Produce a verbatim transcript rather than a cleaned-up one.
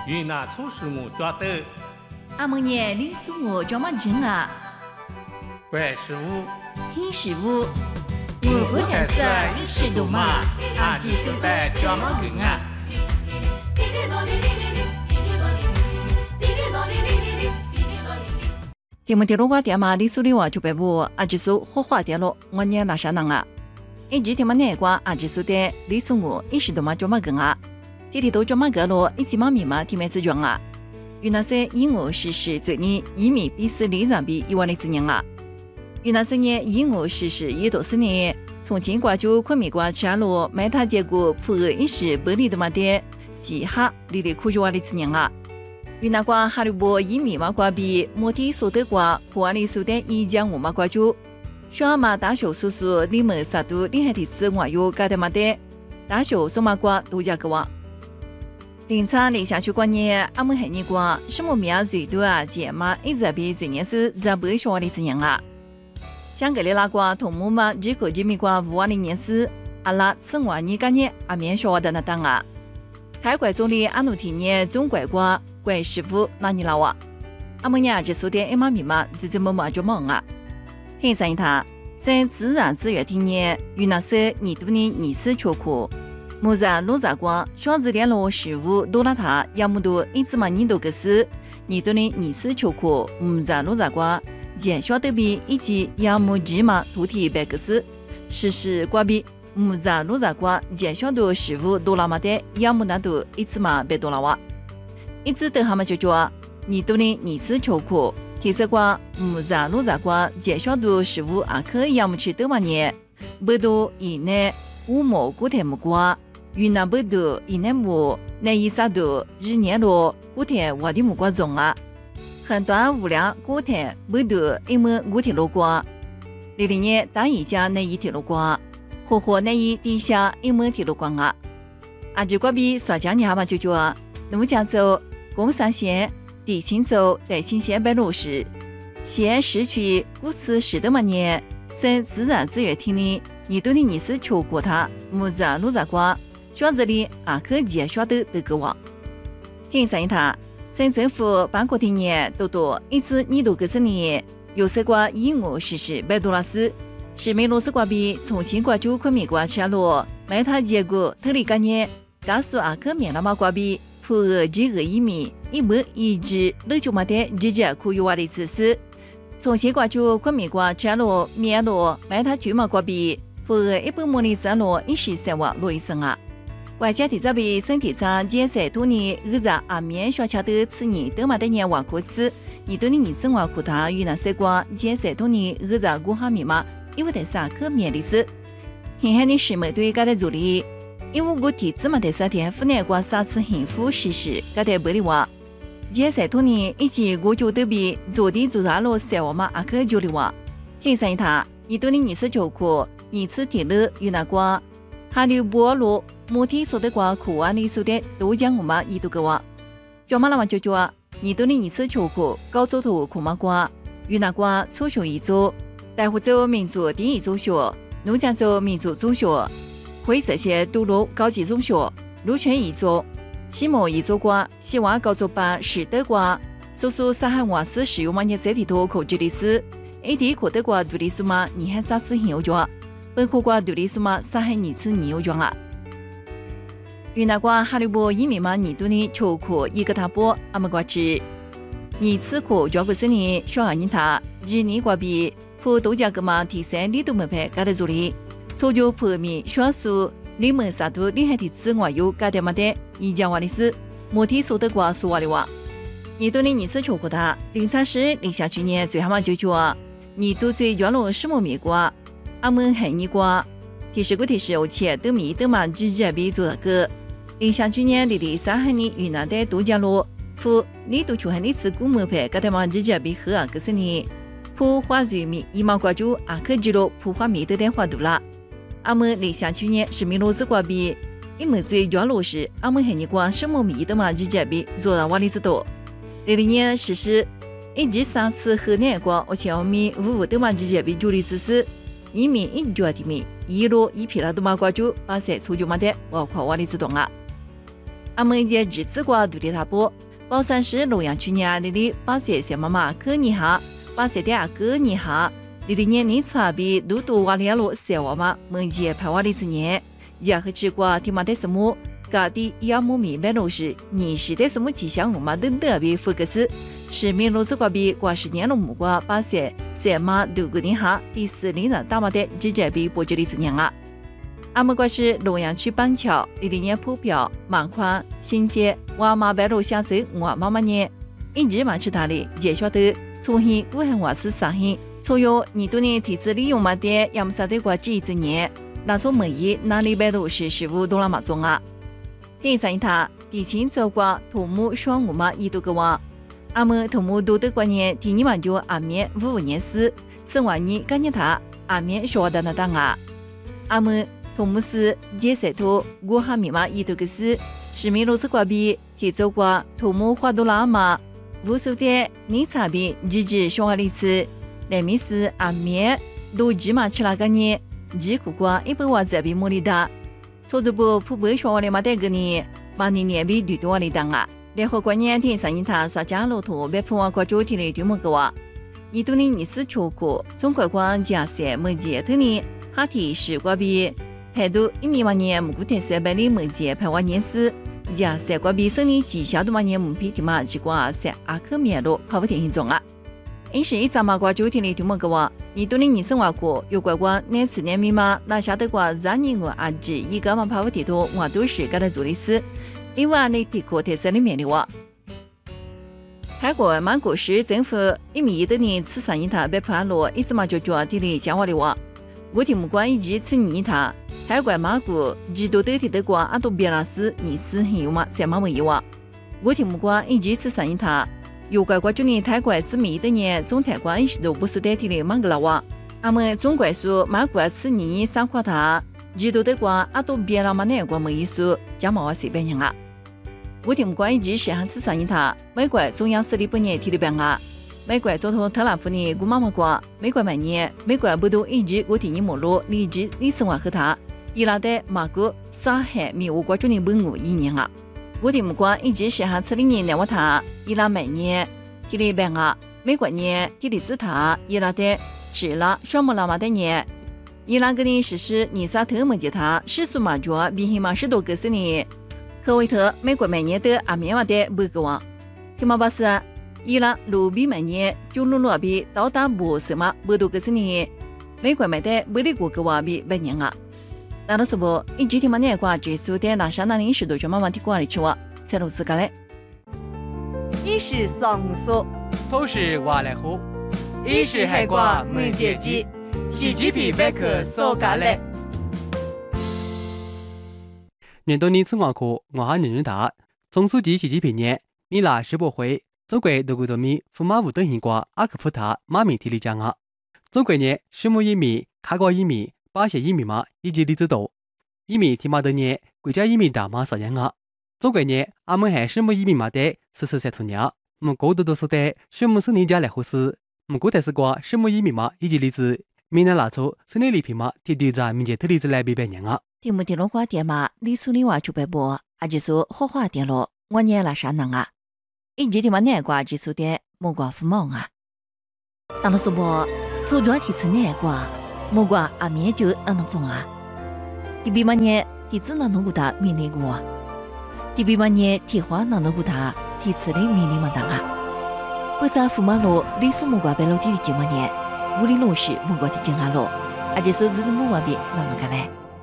与那初始木抓的。 阿蒙年李苏木抓么人啊？ 怪事物， 黑事物，我不认识历史多嘛？阿吉苏的抓么人啊？题目题路瓜点嘛，李苏里话就白不阿吉苏好话点咯，我念那啥能啊？一直题目内瓜阿吉苏的李苏我一时多嘛抓么人啊？题题都抓么个咯，一起嘛密码题面子装啊？与那些英俄实施最年一米比四里上比一万的子年啊？与那些年英俄实施一多四年，从前挂住昆明挂车路买他结果普俄一时不离的嘛的，几下离离苦着的子年啊？与那挂哈利波一米嘛挂比摩提所得挂普安里苏的一江五嘛挂住，双嘛大学叔叔你们啥都厉害的是我有干的嘛的，大学什么挂都加个哇。临场理下去观念，阿们很你挂什么名最多啊？姐嘛一直比最年是在不说的子年啊？香格里拉挂同母嘛几个几米挂五万零年是阿拉此外你干年阿面说的那当啊？泰国总理阿努提年中国挂怪师傅那你拉哇？阿们呀这说点一码密码自己么么就忙啊？很上一他在自然资源听年与那些你读的你是缺苦。木在路在光，双子联络事务多了他，要么多一次嘛你都个是，你都能你是求苦，木在路在光，减小的比以及要么几嘛土地百个是，事实挂比木在路在光，减小的事务多了嘛的，要么那都一次嘛别多了哇，一直等他们就说，你都能你是求苦，提示光木在路在光，减小的事务啊可要么去多嘛年，不多以内五毛古天木瓜。云南北度一年木那一啥度日年罗古田我的木瓜种啊，很短无量古田北度一门古田路瓜，零零年单一家那一铁路瓜，火火那一地下一门铁路瓜啊，阿就瓜比耍家娘嘛就叫怒江州、公山县、地青州、代青县北路市，县市区古次十多万年，省自然资源厅里，你对的你是求过他木子路在瓜。选择里啊，可减少的这个网。听上一他，省政府办过的年多多，一次你都个十年，有些瓜以我实施百多拉斯，是美罗斯瓜比重庆瓜就昆明瓜车路，买它结果特里干年，告诉阿克面了嘛瓜比，普俄几个一米，一百一直六九嘛的直接可以挖的次次，重庆瓜就昆明瓜车路面路，买它就嘛瓜比，普俄一百模里山路一十三万罗一升啊。外加提早比身体上减少多年，二在阿面小桥的次年都嘛的年瓦可是，你对你生活苦他与那些光减少多年，二在古哈密码，因为在啥可面的是，很很的是没对噶的助力，因为我提子嘛在三天府内瓜啥次幸福实施噶的不里话，减少多年以及我就对比昨天做啥路三万嘛阿克就里话，听上一他，你对你二次就苦，二次铁路与那瓜，哈流波路。摩提所得瓜苦啊，你说的都讲我们一度个话，专门那么就说，你对你一次求苦，高走头苦嘛瓜，与那瓜初学一组，大湖州民族第一中学，怒江州民族中学，灰色县独路高级中学，鹿泉一中，西莫一中瓜，西瓦高中班是德瓜，叔叔上海话是使用嘛年这地图口指的是 ，A D 可德瓜独立数嘛，你还啥是很有讲，本科瓜独立数嘛，上海你次你有讲啊。与那瓜哈利波一米嘛，你对你求苦一个他波阿么瓜吃，你此苦交个生年小二年他，日你瓜比普度假个嘛提升力度门派搞得助力，初就普米小数你们啥都厉害的此外有搞得么的，一讲话的是摩提所得瓜说话的话，你对你你次求苦他，零三时零下去年最好嘛就说，你都最原来什么米瓜，阿们很你瓜，提示个提示而且都米都嘛直接比做那个。零下去年，离离上海的云南的度假路，普你都去很历次古门牌，噶他们直接比和啊个是呢。普花瑞米一毛挂住阿克吉罗普花米的电话度啦。阿们零下去年是米罗斯挂比，因为最原路时阿们很你挂什么米的嘛直接比做了瓦里子多。零零年实施一至三次河南挂，而且我们五五的嘛直接比主力知识，一米一角的米一路一皮拉都嘛挂住，把谁出就嘛的，我靠瓦里子多啊。 阿们也日子过独立大波，宝山市洛阳区年里的八岁小妈妈可你哈，八岁的阿哥你哈，里的年龄差比都多瓦连路小娃妈们也排瓦的次年，也和吃过听嘛的什么。家的亚木米白露是你是的什么吉祥物嘛等特别福克斯，是米露子瓜比瓜十年了木瓜八岁，在嘛都个年下第四年的大马的直接比波吉里次年啊。阿木瓜是洛阳区板桥，里里年铺票马宽新街娃马白露相生我妈妈年，一直嘛吃它的也晓得从现古汉话是啥现，所有你都能提示利用嘛的亚木啥的瓜这一次年，那从每一哪里白露是十五多了嘛中啊。第三他地勤走过土木双五嘛一度个话，阿们土木都得过年第二嘛就阿面五五年时，此外你感觉他阿面说的那当啊，阿们土木是也是土我哈密码一度个是，是米罗斯过比提走过土木花多拉嘛，无数的你差别日日说话的次，那米是阿面都起码吃了个年，几苦过一百瓦这比莫里达。错着不普遍说话的嘛得个呢，把你年比最多的当啊。联合国年天上一堂说加罗图别普话国主题的对么个话，一度呢你是出国，中国光假设每节头呢，哈提是国比，还都一米嘛年木古特色百里每节排话年时，假设国比生理绩效都嘛年木皮提嘛只管在阿克面路跑不停行中啊。因是一张嘛国主题的对么个话。你对你生活过有关关那次年密码，那下得过让你我阿姐一个嘛跑不提头，我都是给他做的事。另外你提过特色里面的话，泰国曼谷市政府一米一的年此上一塔被判落，一直嘛就叫地里讲话的话，我听不惯一直此一塔，泰国曼谷几多得提得过阿多别拉斯你是很有嘛三万文一话，我听不惯一直此上一塔。有关国就呢泰国自米的年中泰国一时都不是代替的曼格拉话，阿们中国说曼谷此年三块他，几多的光阿都别了嘛那个没意思，讲嘛话随便人啊。我听不惯一直是喊此上一他，美国中央司令部年提的办啊，美国总统特朗普呢姑妈妈讲，美国每年美国不都一直我听你没落，你一直你生活和他，伊拉的马国上海米我国就呢本我一年啊。我听不惯一直是喊此里年来我他，伊拉每年提的办啊，美国年提的自他，伊拉的吃了双木拉嘛的年，伊拉个呢实施尼萨特么的他，世俗嘛着比起嘛十多个十年，科威特美国每年的阿面嘛的不个王，听嘛巴是伊拉卢比每年就卢卢比到达不什么不多个十年，美国买的不离过个话比百年啊。那都是不，一直听嘛那个结束的那上那零十多就慢慢听过来吃哇，才露自个嘞。 一是上说， 初是话来喝， 一是海瓜没结机，洗鸡皮白壳烧咖嘞。 年度年次外课，我还人人大，总书记习近平年，米拉世博会，中国多国多米驸马五等行瓜阿克普塔马面提里讲啊，中国年石墨一米、卡高一米。巴西移民嘛，以及李子豆，移民提马的年，国家移民大马少样啊。中国年，阿们还是么移民嘛的，四十三头鸟，么高多多数的，是么是人家来护士，么古代是瓜，是么移民嘛，以及李子，闽南拉粗，是你礼品嘛，提对在民间特例子来比百年啊。 听不听龙瓜店嘛，李苏里话就白播，阿就说好话店咯，我年拉啥能啊？一直听嘛那瓜就说的，莫瓜不忙啊。当了说不，做着提次那瓜。莫怪阿面就那能种啊！第比嘛年，第子那能顾他面临过；第比嘛年，提花那能顾他提次的面临嘛当啊！为啥驸马路里苏莫怪白楼梯的几嘛年，屋里路是莫怪的正下路，而且说日子莫怪比那能个嘞？